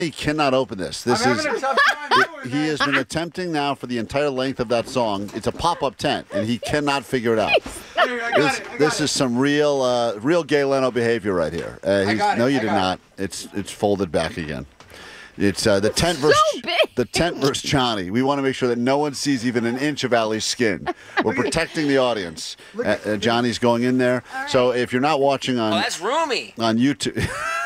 He cannot open this. I'm having a tough time doing He has been attempting now for the entire length of that song. It's a pop-up tent, and he cannot figure it out. This is some real Gay Leno behavior right here. No, you did not. It's folded back again. It's the tent versus Johnny. We want to make sure that no one sees even an inch of Allie's skin. We're protecting the audience. Johnny's going in there. Right. So if you're not watching on, that's roomy on YouTube.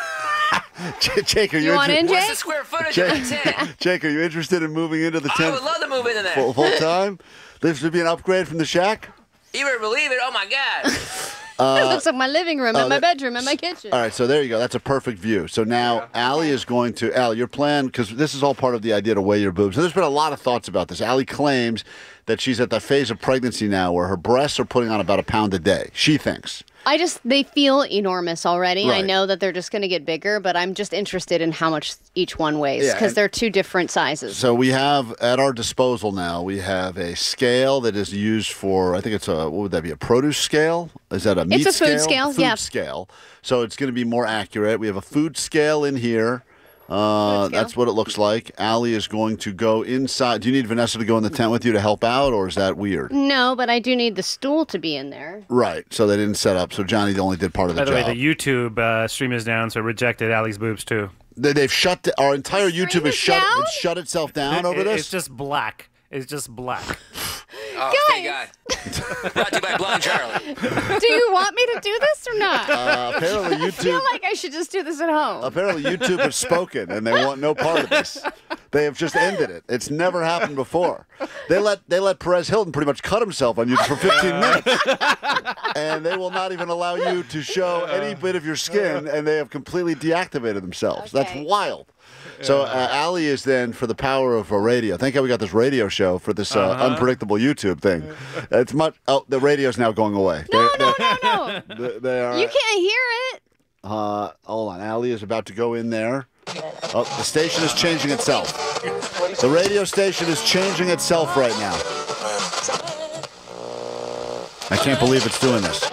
Jake, are you want in, Jake? What's the square footage of the tent? Jake, are you interested in moving into the tent? I would love to move into there. Full time? This would be an upgrade from the shack? You better believe it. Oh, my God. It looks like my living room and my bedroom and my kitchen. All right, so there you go. That's a perfect view. So now Allie is going to, Allie, your plan, because this is all part of the idea to weigh your boobs. So there's been a lot of thoughts about this. Allie claims that she's at the phase of pregnancy now where her breasts are putting on about 1 pound a day. She thinks. They feel enormous already. Right. I know that they're just going to get bigger, but I'm just interested in how much each one weighs because they're two different sizes. So we have at our disposal now, we have a scale that is used for, I think it's what would that be, a produce scale? Is that a meat scale? It's a food scale, Food scale. So it's going to be more accurate. We have a food scale in here. That's what it looks like. Allie is going to go inside. Do you need Vanessa to go in the tent with you to help out, or is that weird? No, but I do need the stool to be in there. Right. So they didn't set up. So Johnny only did part of the job. By the way, the YouTube stream is down, so it rejected Allie's boobs too. They've shut our entire YouTube is shut. It's shut itself down over this. It's just black. It's just black. Oh, thank God. Brought to you by Blonde Charlie. Do you want me to do this or not? Apparently YouTube. I feel like I should just do this at home. Apparently YouTube has spoken, and they want no part of this. They have just ended it. It's never happened before. They let Perez Hilton pretty much cut himself on YouTube for 15 minutes, and they will not even allow you to show any bit of your skin, and they have completely deactivated themselves. Okay. That's wild. So Allie is then for the power of radio. Thank God we got this radio show for this unpredictable YouTube thing. It's much. Oh, the radio's now going away. No. They are. You can't hear it. Hold on. Allie is about to go in there. Oh, the station is changing itself. The radio station is changing itself right now. I can't believe it's doing this.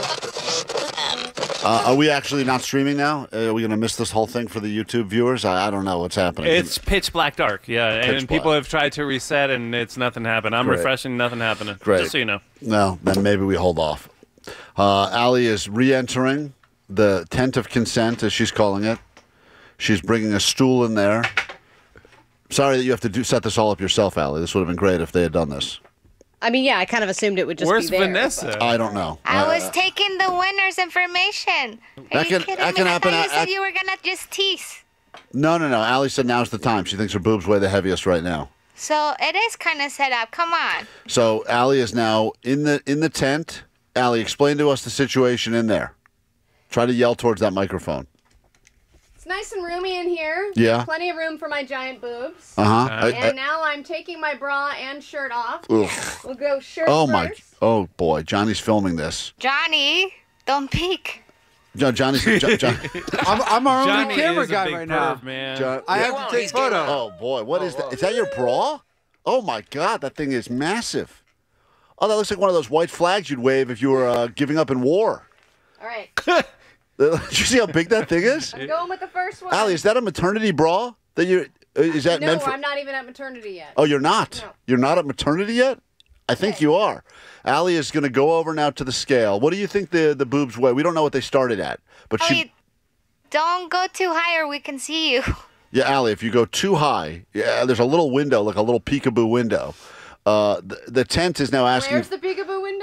Are we actually not streaming now? Are we going to miss this whole thing for the YouTube viewers? I don't know what's happening. It's pitch black dark, and people have tried to reset, and it's nothing happened. I'm refreshing, nothing happening. Great. Just so you know. No, then maybe we hold off. Allie is re-entering the tent of consent, as she's calling it. She's bringing a stool in there. Sorry that you have to set this all up yourself, Allie. This would have been great if they had done this. I mean, I kind of assumed it would just be there. Where's Vanessa? I don't know. I was taking the winner's information. Are you kidding me? That can happen. I thought you said you were going to just tease. No. Allie said now's the time. She thinks her boobs weigh the heaviest right now. So it is kind of set up. Come on. So Allie is now in the tent. Allie, explain to us the situation in there. Try to yell towards that microphone. It's nice and roomy in here. Yeah. Plenty of room for my giant boobs. And now I'm taking my bra and shirt off. Ugh. We'll go shirt first. Oh, boy. Johnny's filming this. Johnny, don't peek. Johnny's... I'm our Johnny only camera is a guy big right perv, now. man. I have to take photos. Oh, boy. What is that? Is that your bra? Oh, my God. That thing is massive. Oh, that looks like one of those white flags you'd wave if you were giving up in war. All right. Did you see how big that thing is? I'm going with the first one. Allie, is that a maternity bra? Is that meant for... I'm not even at maternity yet. Oh, you're not? No. You're not at maternity yet? I think you are. Allie is going to go over now to the scale. What do you think the boobs weigh? We don't know what they started at. But don't go too high or we can see you. Yeah, Allie, if you go too high, there's a little window, like a little peekaboo window. The tent is now asking... Where's the peekaboo window?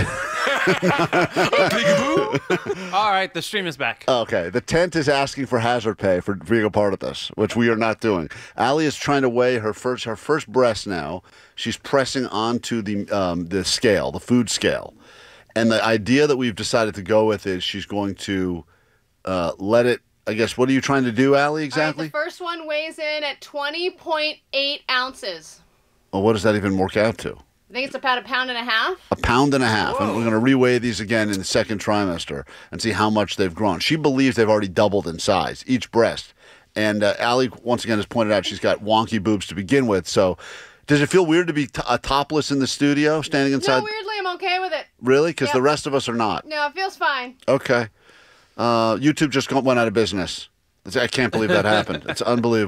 All right, the stream is back. Okay, the tent is asking for hazard pay for being a part of this, which we are not doing. Allie is trying to weigh her first breast now. She's pressing onto the scale, the food scale. And the idea that we've decided to go with is she's going to let it... I guess, what are you trying to do, Allie, exactly? All right, the first one weighs in at 20.8 ounces. Well, what does that even work out to? I think it's about 1.5 pounds. 1.5 pounds. And we're going to reweigh these again in the second trimester and see how much they've grown. She believes they've already doubled in size, each breast. And Allie, once again, has pointed out she's got wonky boobs to begin with. So does it feel weird to be topless in the studio, standing inside? No, weirdly, I'm okay with it. Really? Because the rest of us are not. No, it feels fine. Okay. YouTube just went out of business. I can't believe that happened. It's unbelievable.